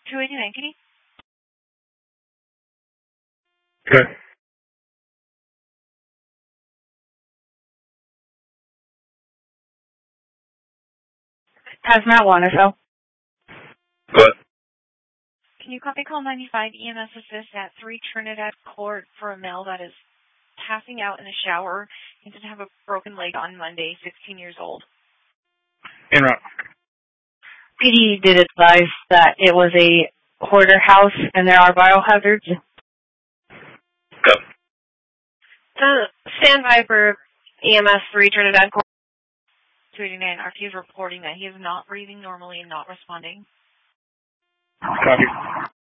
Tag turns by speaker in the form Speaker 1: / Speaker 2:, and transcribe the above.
Speaker 1: 289, Kitty.
Speaker 2: Okay.
Speaker 1: Hazmat 1, SO.
Speaker 2: Good.
Speaker 1: Can you copy call 95 EMS assist at 3 Trinidad Court for a male that is passing out in the shower? He did have a broken leg on Monday, 16 years old.
Speaker 2: En route.
Speaker 1: PD did advise that it was a hoarder house and there are biohazards.
Speaker 2: Go.
Speaker 1: Stand by for EMS 3 Trinidad Court. 289, RP is reporting that he is not breathing normally and not responding.
Speaker 2: Copy.